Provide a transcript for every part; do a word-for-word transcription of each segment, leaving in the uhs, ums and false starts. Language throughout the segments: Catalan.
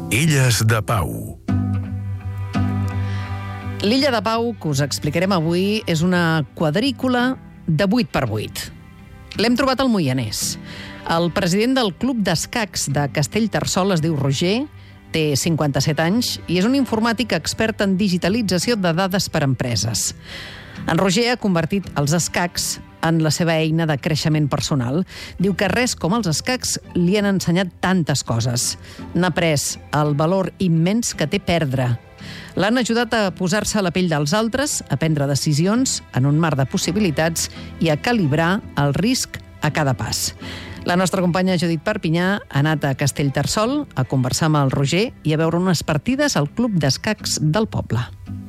Illes de Pau. L'Illa de Pau, que us explicarem avui, és una quadrícula de vuit per vuit. L'hem trobat al Moianès. El president del Club d'Escacs de Castellterçol es diu Roger, té cinquanta-set anys i és un informàtic expert en digitalització de dades per a empreses. En Roger ha convertit els escacs en la seva eina de creixement personal. Diu que res com els escacs li han ensenyat tantes coses. N'ha après el valor immens que té perdre. L'han ajudat a posar-se a la pell dels altres, a prendre decisions en un mar de possibilitats i a calibrar el risc a cada pas. La nostra companya Judit Perpinyà ha anat a Castellterçol a conversar amb el Roger i a veure unes partides al Club d'Escacs del poble.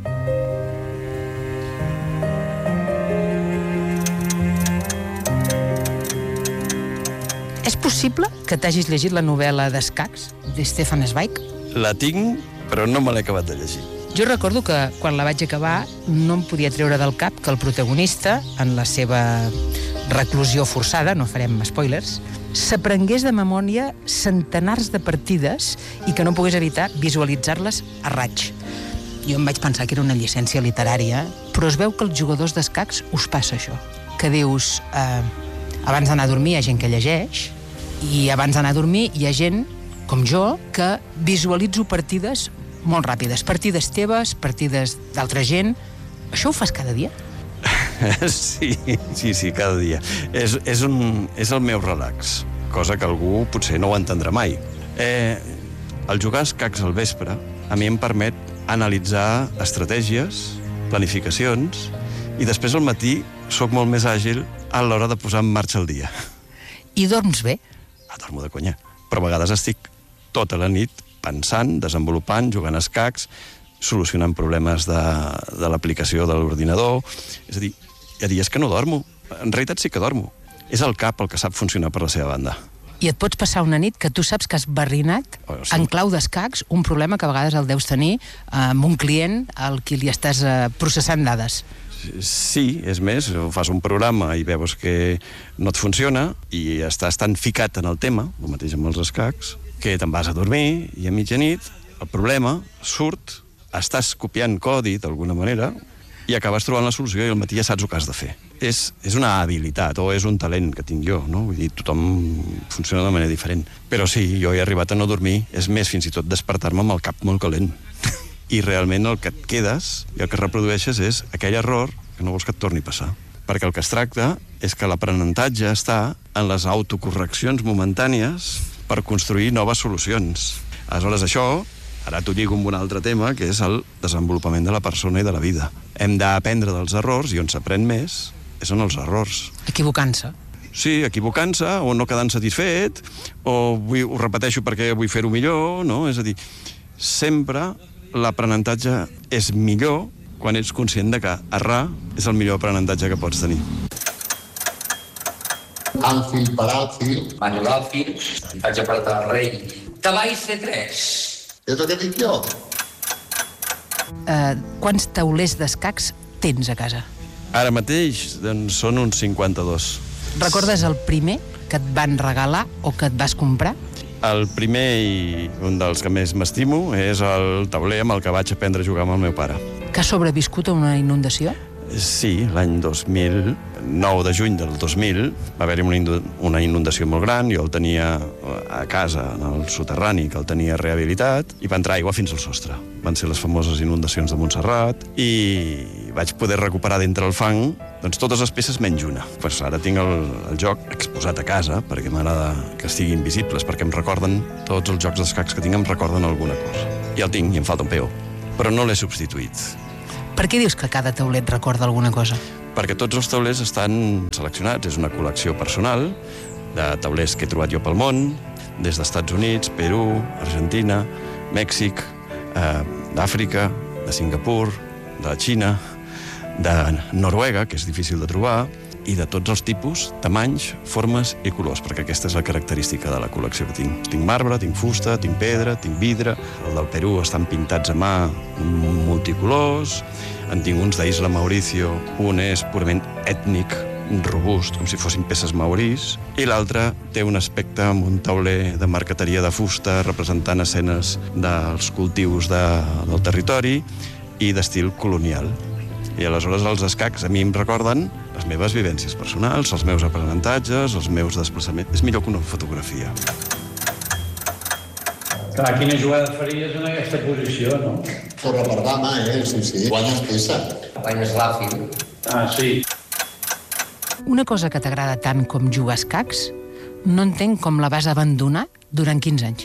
És possible que t'hagis llegit la novel·la d'escacs de Stefan Zweig? La tinc, però no me l'he acabat de llegir. Jo recordo que quan la vaig acabar no em podia treure del cap que el protagonista, en la seva reclusió forçada, no farem spoilers, s'aprengués de memòria centenars de partides i que no pogués evitar visualitzar-les a raig. Jo em vaig pensar que era una llicència literària, però es veu que els jugadors d'escacs us passa això, que dius, eh, abans d'anar a dormir hi ha gent que llegeix i abans d'anar a dormir hi ha gent, com jo, que visualitzo partides molt ràpides, partides teves, partides d'altra gent. Això ho fas cada dia? Sí, sí, sí, cada dia. És, és, un, és el meu relax, cosa que algú potser no ho entendrà mai. Eh, el jugar a escacs al vespre a mi em permet analitzar estratègies, planificacions, i després al matí sóc molt més àgil a l'hora de posar en marxa el dia. I dorms bé? Ah, dormo de conya. Però a vegades estic tota la nit pensant, desenvolupant, jugant a escacs, solucionant problemes de, de l'aplicació de l'ordinador. És a dir, hi ha dies que no dormo. En realitat sí que dormo. És el cap el que sap funcionar per la seva banda. I et pots passar una nit que tu saps que has barrinat oh, sí. en clau d'escacs un problema que a vegades el deus tenir amb un client al qui li estàs eh, processant dades. Sí, és més, fas un programa i veus que no et funciona i estàs tan ficat en el tema, el mateix amb els escacs, que te'n vas a dormir i a mitjanit el problema surt, estàs copiant codi d'alguna manera i acabes trobant la solució i al matí ja saps el que has de fer. És, és una habilitat o és un talent que tinc jo, no? Vull dir, tothom funciona de manera diferent. Però sí, jo he arribat a no dormir, és més, fins i tot despertar-me amb el cap molt calent. I realment el que et quedes i el que reprodueixes és aquell error que no vols que et torni a passar. Perquè el que es tracta és que l'aprenentatge està en les autocorreccions momentànies per construir noves solucions. Aleshores, això, ara t'ho lligo amb un altre tema, que és el desenvolupament de la persona i de la vida. Hem d'aprendre dels errors i on s'aprèn més és en els errors. Equivocant-se. Sí, equivocant-se, o no quedant satisfet, o vull, ho repeteixo perquè vull fer-ho millor, no? És a dir, sempre l'aprenentatge és millor quan ets conscient de que errar és el millor aprenentatge que pots tenir. Alfil per alfil. Manuel Alfil, vaig apretar el rei. Cavall C tres. És el que dic jo. Uh, quants taulers d'escacs tens a casa? Ara mateix, doncs, són uns cinquanta-dos. Recordes el primer que et van regalar o que et vas comprar? El primer i un dels que més m'estimo és el tauler amb el que vaig aprendre a jugar amb el meu pare. Que ha sobreviscut a una inundació? Sí, l'any dos mil, nou de juny del dos mil, va haver-hi una inundació molt gran, jo el tenia a casa, en el soterrani, que el tenia rehabilitat, i va entrar aigua fins al sostre. Van ser les famoses inundacions de Montserrat, i vaig poder recuperar d'entre el fang doncs, totes les peces menys una. Pues ara tinc el, el joc exposat a casa, perquè m'agrada que estiguin visibles, perquè em recorden, tots els jocs d'escacs que tinc em recorden alguna cosa. I el tinc, i em falta un peó, però no l'he substituït. Per què dius que cada tauler et recorda alguna cosa? Perquè tots els taulers estan seleccionats. És una col·lecció personal de taulers que he trobat jo pel món, des dels Estats Units, Perú, Argentina, Mèxic, eh, d'Àfrica, de Singapur, de la Xina, de Noruega, que és difícil de trobar, i de tots els tipus, tamanys, formes i colors, perquè aquesta és la característica de la col·lecció que tinc. Tinc marbre, tinc fusta, tinc pedra, tinc vidre. El del Perú estan pintats a mà multicolors. En tinc uns d'Isla Mauricio. Un és purament ètnic, robust, com si fossin peces maorís, i l'altre té un aspecte amb un tauler de marqueteria de fusta representant escenes dels cultius de, del territori i d'estil colonial. I aleshores els escacs a mi em recorden les meves vivències personals, els meus aprenentatges, els meus desplaçaments. És millor que una fotografia. Clar, quina jugada faries en aquesta posició, no? Torre per dama, eh? Sí, sí. Guanyes pesa. Guanyes l'àfil. Ah, sí. Una cosa que t'agrada tant com jugar a escacs, no entenc com la vas abandonar durant quinze anys.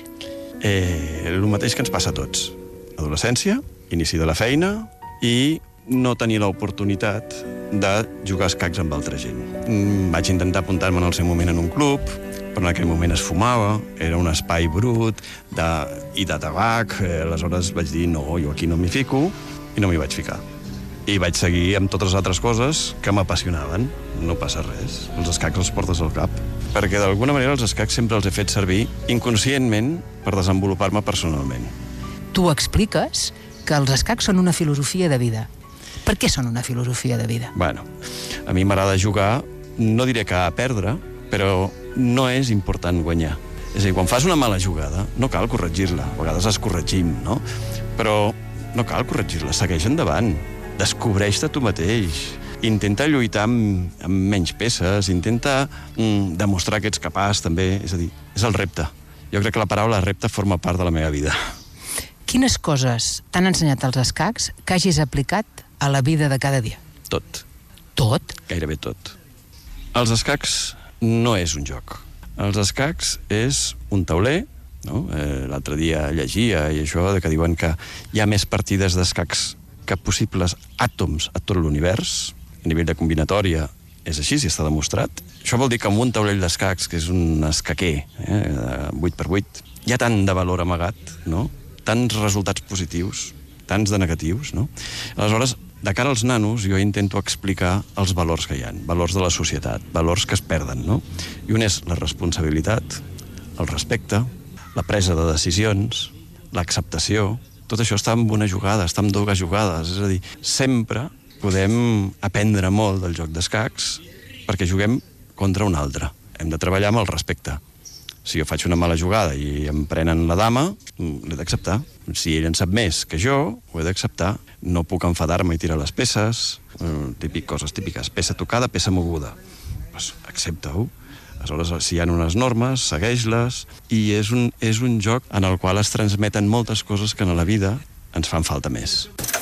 Eh, el mateix que ens passa a tots. Adolescència, inici de la feina i no tenir l'oportunitat de jugar a escacs amb altra gent. Mm, vaig intentar apuntar-me en el seu moment en un club, però en aquell moment es fumava, era un espai brut de, i de tabac, eh, aleshores vaig dir no, jo aquí no m'hi fico, i no m'hi vaig ficar. I vaig seguir amb totes les altres coses que m'apassionaven. No passa res, els escacs els portes al cap. Perquè d'alguna manera els escacs sempre els he fet servir inconscientment per desenvolupar-me personalment. Tu expliques que els escacs són una filosofia de vida. Per què són una filosofia de vida? Bueno, a mi m'agrada jugar, no diré que a perdre, però no és important guanyar. És a dir, quan fas una mala jugada, no cal corregir-la. A vegades es corregim, no? Però no cal corregir-la, segueix endavant. Descobreix-te tu mateix. Intenta lluitar amb, amb menys peces, intenta mm, demostrar que ets capaç, també. És a dir, és el repte. Jo crec que la paraula repte forma part de la meva vida. Quines coses t'han ensenyat els escacs que hagis aplicat a la vida de cada dia? Tot. Tot? Gairebé tot. Els escacs no és un joc. Els escacs és un tauler, no? Eh, l'altre dia llegia i això, de que diuen que hi ha més partides d'escacs que possibles àtoms a tot l'univers. A nivell de combinatòria és així, si està demostrat. Això vol dir que amb un taulell d'escacs, que és un escaquer, eh, de vuit per vuit, hi ha tant de valor amagat, no? Tants resultats positius, tants de negatius, no? Aleshores, de cara als nanos, jo intento explicar els valors que hi ha, valors de la societat, valors que es perden, no? I un és la responsabilitat, el respecte, la presa de decisions, l'acceptació. Tot això està en una jugada, està en dues jugades. És a dir, sempre podem aprendre molt del joc d'escacs perquè juguem contra un altre. Hem de treballar amb el respecte. Si jo faig una mala jugada i em prenen la dama, l'he d'acceptar. Si ell en sap més que jo, ho he d'acceptar. No puc enfadar-me i tirar les peces, eh, típic, coses típiques, peça tocada, peça moguda. Pues accepta-ho. Aleshores, si hi ha unes normes, segueix-les, i és un, és un joc en el qual es transmeten moltes coses que en la vida ens fan falta més.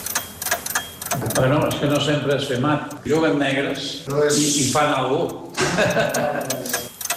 Bueno, és que no sempre és fer mat. Juguen negres i, i fan alguna cosa.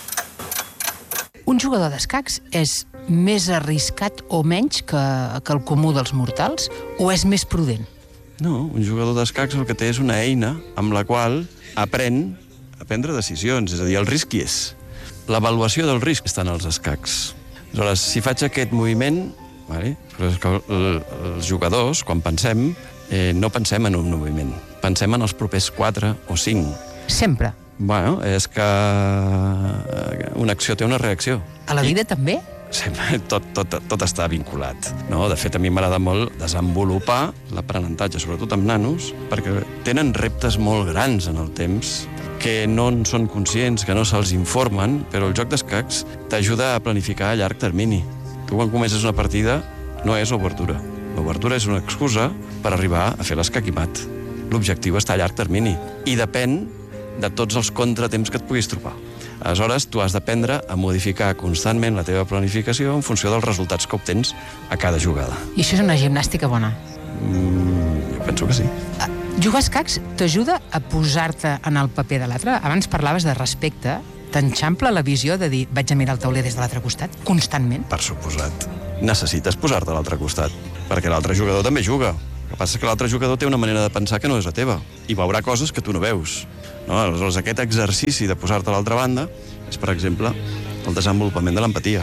Un jugador d'escacs és més arriscat o menys que, que el comú dels mortals, o és més prudent? No, un jugador d'escacs el que té és una eina amb la qual aprèn a prendre decisions, és a dir, el risc hi és. L'avaluació del risc està en els escacs. Aleshores, si faig aquest moviment, vale? Però és que els jugadors, quan pensem, eh, no pensem en un moviment, pensem en els propers quatre o cinc. Sempre? Bueno, és que una acció té una reacció. A la vida I... també? Sempre, tot, tot, tot està vinculat. No? De fet, a mi m'agrada molt desenvolupar l'aprenentatge, sobretot amb nanos, perquè tenen reptes molt grans en el temps, que no en són conscients, que no se'ls informen, però el joc d'escacs t'ajuda a planificar a llarg termini. Tu, quan comences una partida, no és obertura. L'obertura és una excusa per arribar a fer l'escac i mat. L'objectiu està a llarg termini. I depèn de tots els contratemps que et puguis trobar. Aleshores, tu has d'aprendre a modificar constantment la teva planificació en funció dels resultats que obtens a cada jugada. I això és una gimnàstica bona? Mm, jo penso que sí. Uh, jugar a escacs t'ajuda a posar-te en el paper de l'altre? Abans parlaves de respecte. T'enxampla la visió de dir vaig a mirar el tauler des de l'altre costat, constantment? Per suposat. Necessites posar-te a l'altre costat, perquè l'altre jugador també juga. El que passa és que l'altre jugador té una manera de pensar que no és la teva, i veurà coses que tu no veus. No? Aleshores, aquest exercici de posar-te a l'altra banda és, per exemple, el desenvolupament de l'empatia.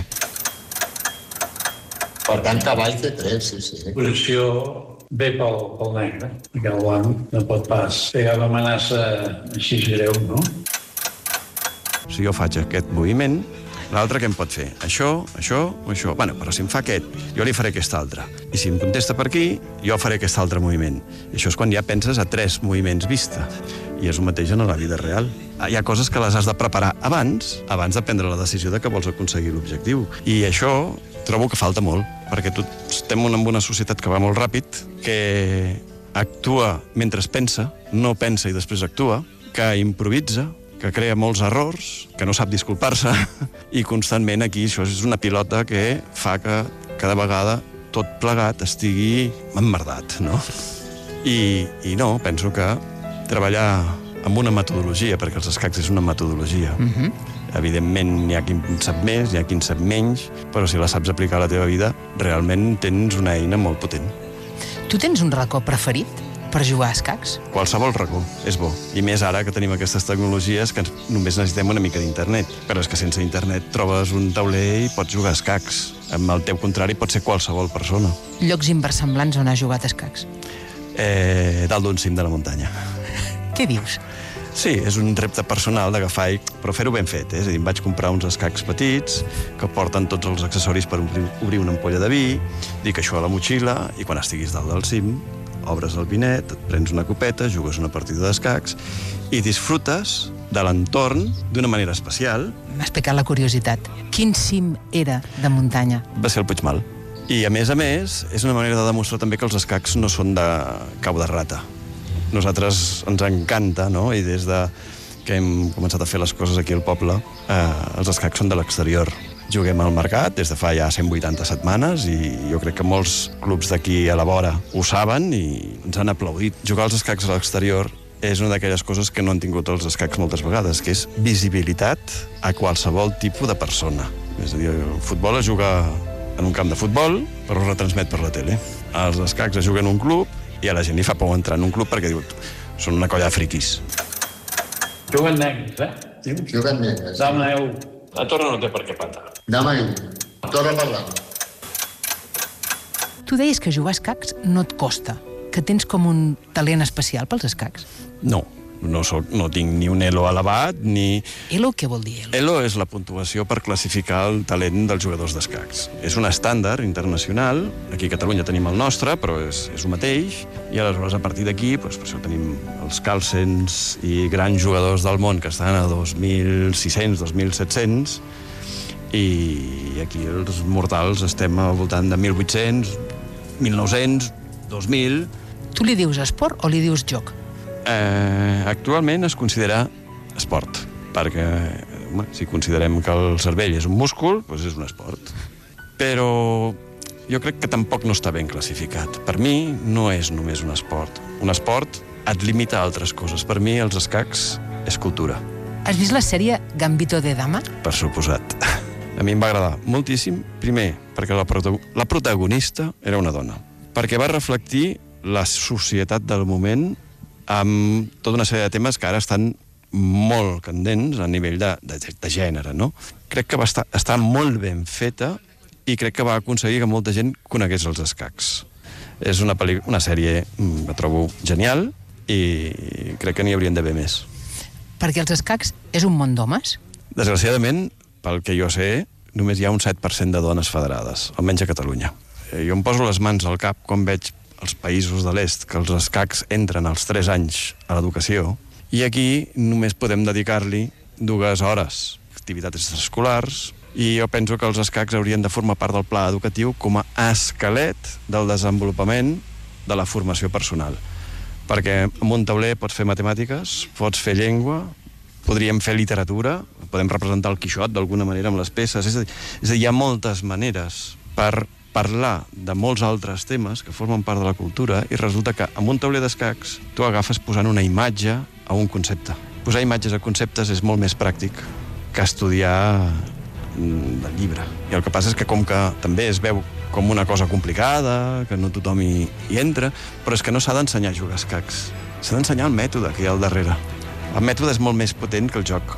Per tant, cavall té tres, sí, sí. La posició ve pel, pel negre, perquè el blanc no pot pas fer una amenaça així greu, no? Si jo faig aquest moviment, L'altre què em pot fer? Això, això o això? Bueno, però si em fa aquest, jo li faré aquest altre. I si em contesta per aquí, jo faré aquest altre moviment. I això és quan ja penses a tres moviments vista. I és el mateix en la vida real. Hi ha coses que les has de preparar abans, abans de prendre la decisió de que vols aconseguir l'objectiu. I això trobo que falta molt, perquè tot estem en una societat que va molt ràpid, que actua mentre pensa, no pensa i després actua, que improvisa, que crea molts errors, que no sap disculpar-se, i constantment aquí això és una pilota que fa que cada vegada tot plegat estigui emmerdat, no? I, i no, penso que treballar amb una metodologia, perquè els escacs és una metodologia. Mhm. Evidentment, hi ha qui en sap més, hi ha qui en sap menys, però si la saps aplicar a la teva vida, realment tens una eina molt potent. Tu tens un racó preferit per jugar a escacs? Qualsevol racó és bo. I més ara que tenim aquestes tecnologies que només necessitem una mica d'internet. Però és que sense internet trobes un tauler i pots jugar a escacs. Amb el teu contrari pot ser qualsevol persona. Llocs inversemblants on has jugat a escacs? Eh, dalt d'un cim de la muntanya. Què dius? Sí, és un repte personal d'agafar, però fer-ho ben fet. Eh? És a dir, em vaig comprar uns escacs petits que porten tots els accessoris per obrir, obrir una ampolla de vi, dic això a la motxilla, i quan estiguis dalt del cim, obres el vinet, et prens una copeta, jugues una partida d'escacs i disfrutes de l'entorn d'una manera especial. M'has picat la curiositat. Quin cim era de muntanya? Va ser el Puigmal. I, a més a més, és una manera de demostrar també que els escacs no són de cau de rata. Nosaltres ens encanta, no? I des de que hem començat a fer les coses aquí al poble, eh, els escacs són de l'exterior. Juguem al mercat des de fa ja cent vuitanta setmanes i jo crec que molts clubs d'aquí a la vora ho saben i ens han aplaudit. Jugar als escacs a l'exterior és una d'aquelles coses que no han tingut els escacs moltes vegades, que és visibilitat a qualsevol tipus de persona. És a dir, el futbol es juga en un camp de futbol, però es retransmet per la tele. Els escacs es juguen en un club i a la gent li fa por entrar en un club perquè diu, són una colla de friquis. Juguen negres, eh? Sí, juguen negres. Dama eu. La torre no té per què patar. Dama eu. Torre per dama. Tu deies que jugar a escacs no et costa, que tens com un talent especial pels escacs. No, no, soc, no tinc ni un elo elevat, ni... Elo, què vol dir elo? Elo és la puntuació per classificar el talent dels jugadors d'escacs. És un estàndard internacional, aquí a Catalunya tenim el nostre, però és, és el mateix, i aleshores a partir d'aquí doncs, per això tenim els Carlsens i grans jugadors del món que estan a dos mil sis-cents, dos mil set-cents, i aquí els mortals estem al voltant de mil vuit-cents, mil nou-cents, dos mil... Tu li dius esport o li dius joc? Eh, actualment es considera esport, perquè home, si considerem que el cervell és un múscul, doncs és un esport. Però jo crec que tampoc no està ben classificat. Per mi no és només un esport. Un esport et limita a altres coses. Per mi els escacs és cultura. Has vist la sèrie Gambito de Dama? Per suposat. A mi em va agradar moltíssim, primer, perquè la, protago la protagonista era una dona, perquè va reflectir la societat del moment amb tota una sèrie de temes que ara estan molt candents a nivell de, de, de gènere, no? Crec que va estar, estar molt ben feta i crec que va aconseguir que molta gent conegués els escacs. És una, una sèrie que trobo genial i crec que n'hi haurien d'haver més. Perquè els escacs és un món d'homes? Desgraciadament, pel que jo sé, només hi ha un set per cent de dones federades, almenys a Catalunya. Jo em poso les mans al cap quan veig els països de l'est que els escacs entren als tres anys a l'educació i aquí només podem dedicar-li dues hores activitats extraescolars i jo penso que els escacs haurien de formar part del pla educatiu com a esquelet del desenvolupament de la formació personal. Perquè amb un tauler pots fer matemàtiques, pots fer llengua, podríem fer literatura, podem representar el Quixot d'alguna manera amb les peces, és a dir, és a dir, hi ha moltes maneres per parlar de molts altres temes que formen part de la cultura i resulta que amb un tauler d'escacs tu agafes posant una imatge a un concepte. Posar imatges a conceptes és molt més pràctic que estudiar del llibre. I el que passa és que com que també es veu com una cosa complicada, que no tothom hi, hi entra, però és que no s'ha d'ensenyar a jugar a escacs. S'ha d'ensenyar el mètode que hi ha al darrere. El mètode és molt més potent que el joc.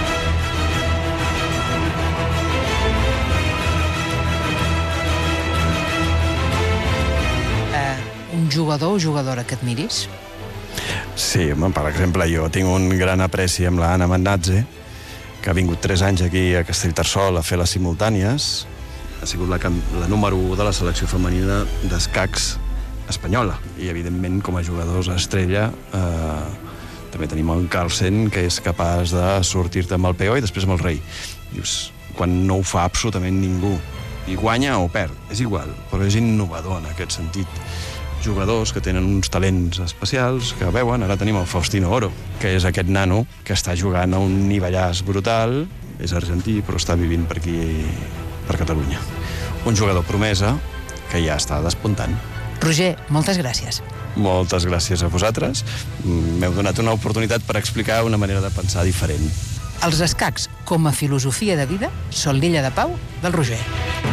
Un jugador o jugadora que et miris? Sí, per exemple, jo tinc un gran apreci amb l'Anna Mannatze que ha vingut tres anys aquí a Castellterçol a fer les simultànies. Ha sigut la, la número u de la selecció femenina d'escacs espanyola. I, evidentment, com a jugadors estrella, eh, també tenim en Carlsen, que és capaç de sortir-te amb el peó i després amb el rei. Dius, quan no ho fa absolutament ningú. I guanya o perd, és igual, però és innovador en aquest sentit. Jugadors que tenen uns talents especials, que veuen, ara tenim el Faustino Oro, que és aquest nano que està jugant a un nivellàs brutal, és argentí, però està vivint per aquí, per Catalunya. Un jugador promesa que ja està despuntant. Roger, moltes gràcies. Moltes gràcies a vosaltres. M'heu donat una oportunitat per explicar una manera de pensar diferent. Els escacs, com a filosofia de vida, són l'illa de pau del Roger.